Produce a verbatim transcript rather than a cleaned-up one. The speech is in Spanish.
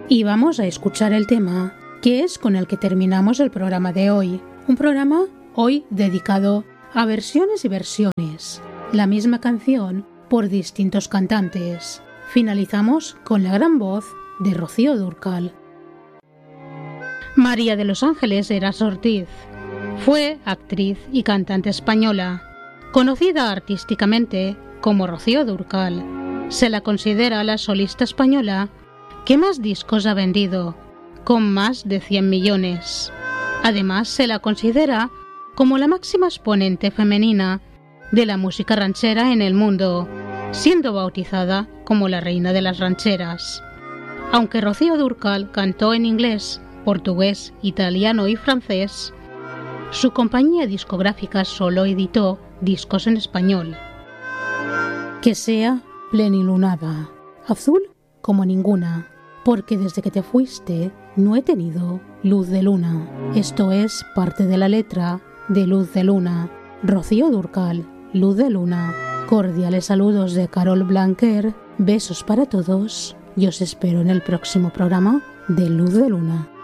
Y vamos a escuchar el tema, que es con el que terminamos el programa de hoy. Un programa hoy dedicado a versiones y versiones. La misma canción por distintos cantantes. Finalizamos con la gran voz de Rocío Dúrcal. María de los Ángeles Heras Ortiz fue actriz y cantante española, conocida artísticamente como Rocío Dúrcal. Se la considera la solista española que más discos ha vendido, con más de cien millones. Además, se la considera como la máxima exponente femenina de la música ranchera en el mundo, siendo bautizada como la reina de las rancheras. Aunque Rocío Dúrcal cantó en inglés, portugués, italiano y francés, su compañía discográfica solo editó discos en español. Que sea plenilunada, azul como ninguna, porque desde que te fuiste no he tenido luz de luna. Esto es parte de la letra de Luz de Luna. Rocío Dúrcal, Luz de Luna. Cordiales saludos de Carol Blanquer, besos para todos y os espero en el próximo programa de Luz de Luna.